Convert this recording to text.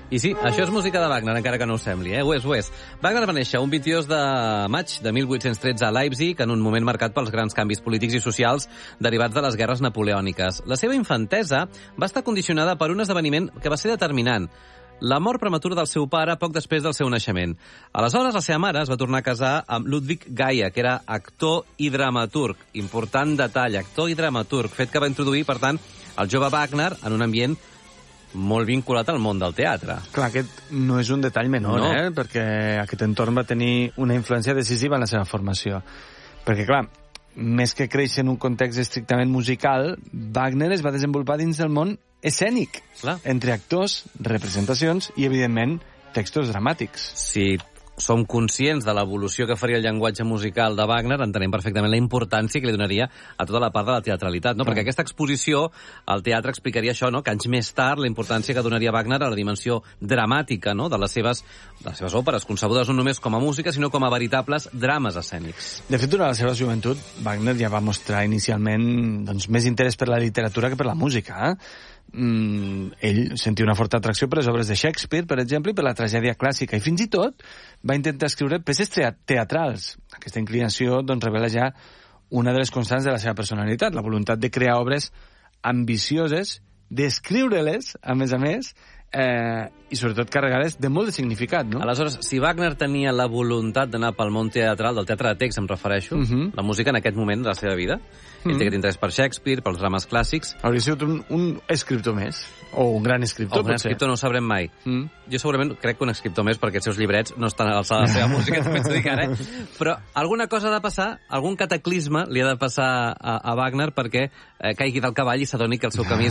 I sí, això és música de Wagner, encara que no ho sembli, Ho és, ho és. Wagner va néixer un 22 de maig de 1813 a Leipzig, en un moment marcat pels grans canvis polítics i socials derivats de les guerres napoleòniques. La seva infantesa va estar condicionada per un esdeveniment que va ser determinant: la mort prematura del seu pare poc després del seu naixement. Aleshores, la seva mare es va tornar a casar amb Ludwig Gaia, que era actor i dramaturg. Important detall, actor i dramaturg, fet que va introduir, per tant, el jove Wagner en un ambient molt vinculat al món del teatre. Clar, aquest no és un detall menor, No. Perquè aquest entorn va tenir una influència decisiva en la seva formació. Perquè, clar, més que créixer en un context estrictament musical, Wagner es va desenvolupar dins del món escènic, Clar. entre actors, representacions i, evidentment, textos dramàtics. Si som conscients de l'evolució que faria el llenguatge musical de Wagner, entenem perfectament la importància que li donaria a tota la part de la teatralitat, no? Perquè aquesta exposició, el teatre explicaria això, no? Que anys més tard la importància que donaria Wagner a la dimensió dramàtica, no? de les seves òperes, concebudes no només com a música, sinó com a veritables drames escènics. De fet, durant la seva joventut, Wagner ja va mostrar inicialment més interès per la literatura que per la música. Ell sentia una forta atracció per les obres de Shakespeare, per exemple, i per la tragèdia clàssica, i fins i tot va intentar escriure peces teatrals. Aquesta inclinació revela ja una de les constants de la seva personalitat, la voluntat de crear obres ambicioses, d'escriure-les, a més, i sobretot carregades de molt de significat, no? Aleshores, si Wagner tenia la voluntat d'anar pel món teatral, del teatre de text em refereixo, la música en aquest moment de la seva vida, ell té aquest interès per Shakespeare, pels drames clàssics. Hauria sigut un escriptor més, o un gran escriptor, O un escriptor no ho sabrem mai. Jo segurament crec que un escriptor més, perquè els seus llibrets no estan a l'alçada de la seva música, també t'ho dic ara, però alguna cosa ha de passar, algun cataclisme li ha de passar a Wagner perquè caigui del cavall i s'adoni que el seu camí